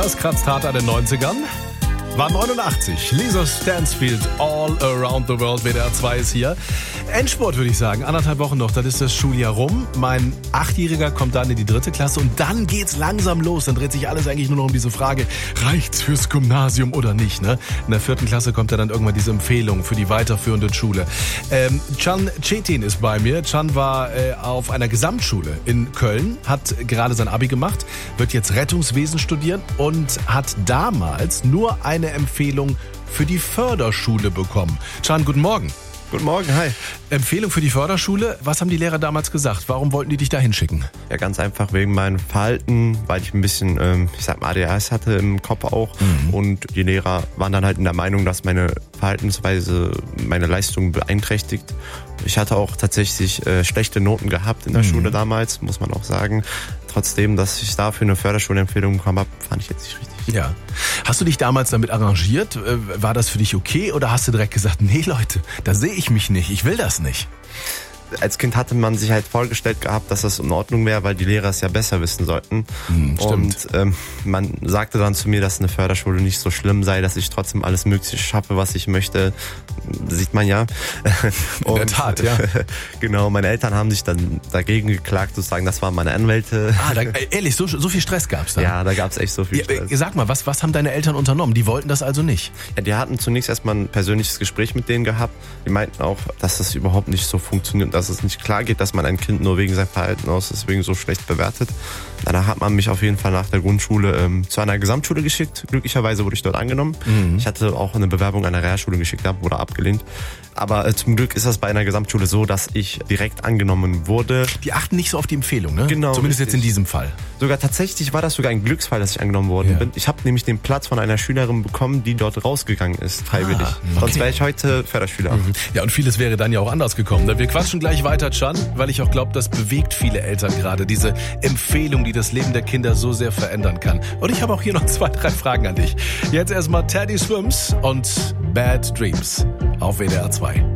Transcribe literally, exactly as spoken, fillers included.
Das kratzt hart an den neunzigern. War neunundachtzig. Lisa Stansfield, All Around the World. W D R zwei ist hier. Endspurt, würde ich sagen. Anderthalb Wochen noch, dann ist das Schuljahr rum. Mein Achtjähriger kommt dann in die dritte Klasse und dann geht's langsam los. Dann dreht sich alles eigentlich nur noch um diese Frage, reicht's fürs Gymnasium oder nicht? Ne? In der vierten Klasse kommt ja dann irgendwann diese Empfehlung für die weiterführende Schule. Ähm, Can Cetin ist bei mir. Can war äh, auf einer Gesamtschule in Köln, hat gerade sein Abi gemacht, wird jetzt Rettungswesen studieren und hat damals nur eine Empfehlung für die Förderschule bekommen. Can, guten Morgen. Guten Morgen, hi. Empfehlung für die Förderschule. Was haben die Lehrer damals gesagt? Warum wollten die dich da hinschicken? Ja, ganz einfach wegen meinem Verhalten, weil ich ein bisschen, ähm, ich sag mal, A D H S hatte im Kopf auch. Mhm. Und die Lehrer waren dann halt in der Meinung, dass meine Verhaltensweise meine Leistung beeinträchtigt. Ich hatte auch tatsächlich äh, schlechte Noten gehabt in der mhm. Schule damals, muss man auch sagen. Trotzdem, dass ich dafür eine Förderschulempfehlung bekommen habe, fand ich jetzt nicht richtig. Ja. Hast du dich damals damit arrangiert? War das für dich okay oder hast du direkt gesagt, nee Leute, da sehe ich mich nicht, ich will das nicht? Als Kind hatte man sich halt vorgestellt gehabt, dass das in Ordnung wäre, weil die Lehrer es ja besser wissen sollten. Hm, und ähm, man sagte dann zu mir, dass eine Förderschule nicht so schlimm sei, dass ich trotzdem alles Mögliche schaffe, was ich möchte. Sieht man ja. Und, in der Tat, ja. Genau, meine Eltern haben sich dann dagegen geklagt, sozusagen, das waren meine Anwälte. Ah, da, ehrlich, so, so viel Stress gab's da? Ja, da gab's echt so viel Stress. Ja, sag mal, was, was haben deine Eltern unternommen? Die wollten das also nicht? Ja, die hatten zunächst erstmal ein persönliches Gespräch mit denen gehabt. Die meinten auch, dass das überhaupt nicht so funktioniert, dass es nicht klar geht, dass man ein Kind nur wegen seinem Verhalten aus deswegen so schlecht bewertet. Danach hat man mich auf jeden Fall nach der Grundschule ähm, zu einer Gesamtschule geschickt. Glücklicherweise wurde ich dort angenommen. Mhm. Ich hatte auch eine Bewerbung an der Realschule geschickt, wurde abgelehnt. Aber äh, zum Glück ist das bei einer Gesamtschule so, dass ich direkt angenommen wurde. Die achten nicht so auf die Empfehlung, ne? Genau. Zumindest richtig. Jetzt in diesem Fall. Sogar tatsächlich war das sogar ein Glücksfall, dass ich angenommen worden ja. bin. Ich habe nämlich den Platz von einer Schülerin bekommen, die dort rausgegangen ist, freiwillig. Ah, okay. Sonst wäre ich heute Förderschüler. Mhm. Ja, und vieles wäre dann ja auch anders gekommen. Wir quatschen gleich weiter, Can, weil ich auch glaube, das bewegt viele Eltern gerade. Diese Empfehlung, die das Leben der Kinder so sehr verändern kann. Und ich habe auch hier noch zwei, drei Fragen an dich. Jetzt erstmal Teddy Swims und Bad Dreams auf W D R zwei.